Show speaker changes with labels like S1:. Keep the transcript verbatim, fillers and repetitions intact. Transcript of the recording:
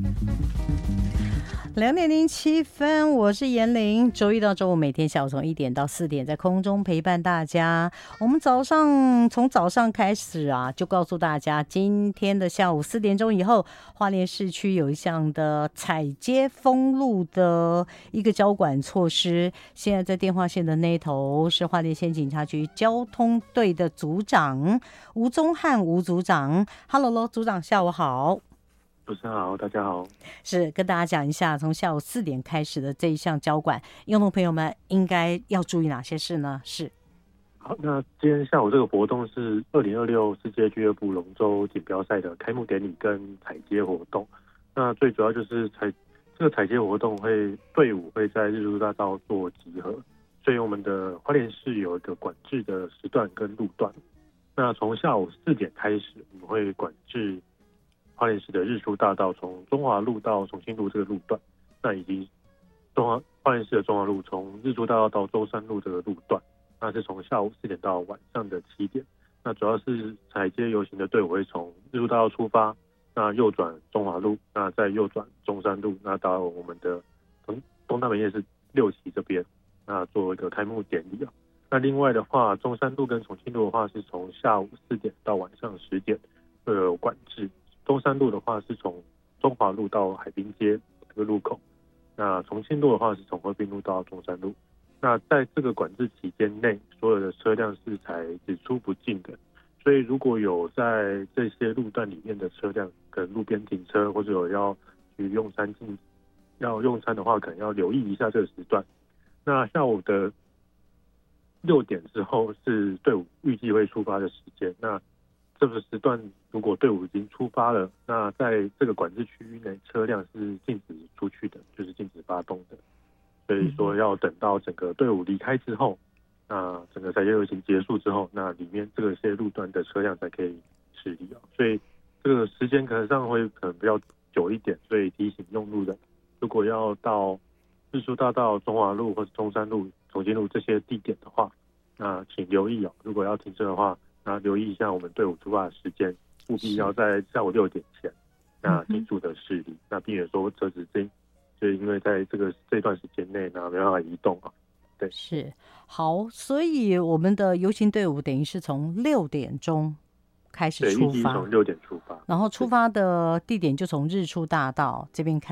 S1: 两点零七分，我是严玲。周一到周五每天下午从一点到四点在空中陪伴大家。我们早上从早上开始啊，就告诉大家，今天的下午四点钟以后，花莲市区有一项的踩街封路的一个交管措施。现在在电话线的那一头是花莲县警察局交通队的组长吴宗汉吴组长。Hello， 组长，下午好。
S2: 主持人好，大家好。
S1: 是跟大家讲一下，从下午四点开始的这一项交管，用户朋友们应该要注意哪些事呢？是
S2: 好，那今天下午这个活动是二零二六世界俱乐部龙舟锦标赛的开幕典礼跟踩街活动。那最主要就是踩这个踩街活动会队伍会在日出大道做集合，所以我们的花莲市有一个管制的时段跟路段。那从下午四点开始，我们会管制花莲市的日出大道从中华路到重庆路这个路段，那以及中华花莲市的中华路从日出大道到舟山路这个路段，那是从下午四点到晚上的七点。那主要是踩街游行的队伍会从日出大道出发，那右转中华路，那再右转中山路，那到我们的东东大门夜市六期这边，那做一个开幕典礼啊。那另外的话，中山路跟重庆路的话是从下午四点到晚上十点都有管制。中山路的话是从中华路到海滨街这个路口，那重庆路的话是从和平路到中山路。那在这个管制期间内，所有的车辆是采只出不进的，所以如果有在这些路段里面的车辆，可能路边停车或者有要去用餐进要用餐的话，可能要留意一下这个时段。那下午的六点之后是队伍预计会出发的时间，那这个时段如果队伍已经出发了，那在这个管制区域内，车辆是禁止出去的，就是禁止发动的。所以说要等到整个队伍离开之后，那整个踩街游行结束之后，那里面这个些路段的车辆才可以驶离啊。所以这个时间可能上会可能比较久一点，所以提醒用路人，如果要到日出大道、中华路或者中山路、重庆路这些地点的话，那请留意哦，如果要停车的话，那留意一下我们队伍出发的时间，务必要在下午六点前，那迅速的驶离，那避免说车子这就因为在这个这段时间内呢没办法移动啊。对，
S1: 是好，所以我们的游行队伍等于是从六点钟开始出发，
S2: 从六点出发，
S1: 然后出发的地点就从日出大道这边开始。